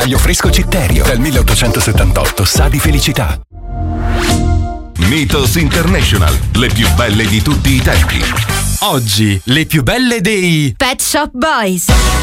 Aglio fresco Citterio, dal 1878, sa di felicità. Mythos International, le più belle di tutti i tempi. Oggi, le più belle dei Pet Shop Boys.